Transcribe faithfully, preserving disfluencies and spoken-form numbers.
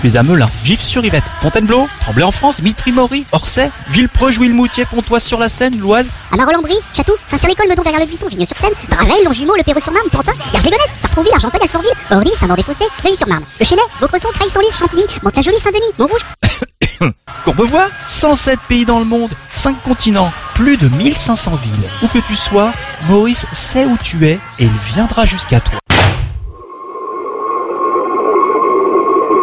suis à Melun, Gif-sur-Yvette, Fontainebleau, Tremblay-en-France, Mitry-Mory, Orsay, Villepreux, Jouy-le-Moutier, Pontoise-sur-la-Seine, l'Oise. À Marolles-en-Brie, Château, Saint-Cyr-l'École, Meudon, Verrières-le-Buisson, Vigneux-sur-Seine, Draveil, Longjumeau, Le Perreux-sur-Marne, Pantin, Garges-les-Gonesse, Sartrouville, Argenteuil, Alfortville, Orly, Saint-Maur-des-Fossés, Neuilly-sur-Marne, Le Chesnay, Vaucresson, Creil-Senlis, Chantilly, Mantes-la-Jolie, Saint-Denis, Montrouge. Courbevoie, cent sept pays dans le monde, cinq continents, plus de mille cinq cents villes. Où que tu sois, Maurice sait où tu es et il viendra jusqu'à toi.